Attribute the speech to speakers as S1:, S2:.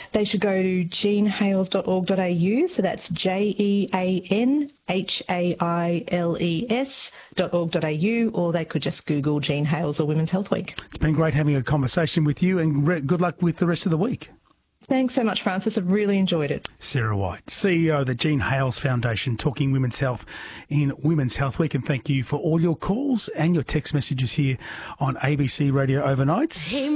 S1: they should go to jeanhales.org.au. So that's JeanHailes.org.au, or they could just Google Jean Hales or Women's Health Week.
S2: It's been great having a conversation with you, and good luck with the rest of the week.
S1: Thanks so much, Francis. I've really enjoyed it.
S2: Sarah White, CEO of the Jean Hales Foundation, talking women's health in Women's Health Week. And thank you for all your calls and your text messages here on ABC Radio Overnights.